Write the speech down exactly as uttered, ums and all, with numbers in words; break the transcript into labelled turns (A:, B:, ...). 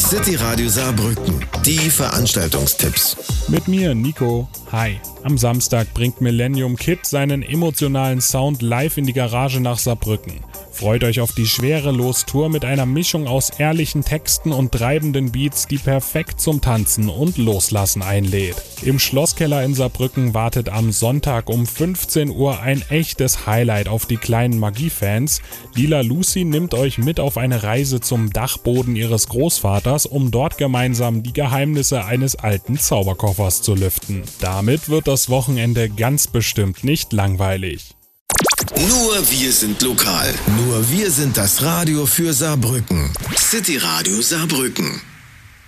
A: City Radio Saarbrücken. Die Veranstaltungstipps.
B: Mit mir, Nico. Hi. Am Samstag bringt Millennium Kid seinen emotionalen Sound live in die Garage nach Saarbrücken. Freut euch auf die Schwerelos-Tour mit einer Mischung aus ehrlichen Texten und treibenden Beats, die perfekt zum Tanzen und Loslassen einlädt. Im Schlosskeller in Saarbrücken wartet am Sonntag um fünfzehn Uhr ein echtes Highlight auf die kleinen Magie-Fans. Lila Lucy nimmt euch mit auf eine Reise zum Dachboden ihres Großvaters, um dort gemeinsam die Geheimnisse eines alten Zauberkoffers zu lüften. Damit wird das Wochenende ganz bestimmt nicht langweilig.
A: Nur wir sind lokal. Nur wir sind das Radio für Saarbrücken. City Radio Saarbrücken.